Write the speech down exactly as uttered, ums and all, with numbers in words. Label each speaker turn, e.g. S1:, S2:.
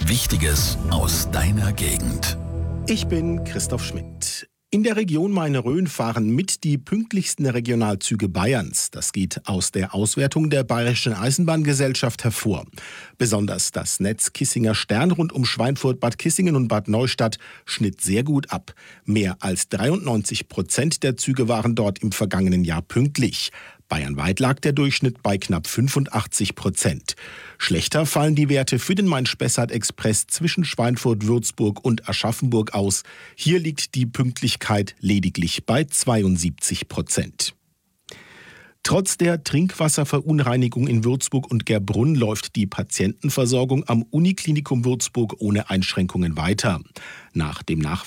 S1: Wichtiges aus deiner Gegend.
S2: Ich bin Christoph Schmidt. In der Region Main-Rhön fahren mit die pünktlichsten Regionalzüge Bayerns. Das geht aus der Auswertung der Bayerischen Eisenbahngesellschaft hervor. Besonders das Netz Kissinger Stern rund um Schweinfurt, Bad Kissingen und Bad Neustadt schnitt sehr gut ab. Mehr als dreiundneunzig Prozent der Züge waren dort im vergangenen Jahr pünktlich. Bayernweit lag der Durchschnitt bei knapp fünfundachtzig Prozent. Schlechter fallen die Werte für den Main-Spessart-Express zwischen Schweinfurt, Würzburg und Aschaffenburg aus. Hier liegt die Pünktlichkeit lediglich bei zweiundsiebzig Prozent. Trotz der Trinkwasserverunreinigung in Würzburg und Gerbrunn läuft die Patientenversorgung am Uniklinikum Würzburg ohne Einschränkungen weiter. Nach dem Nachweis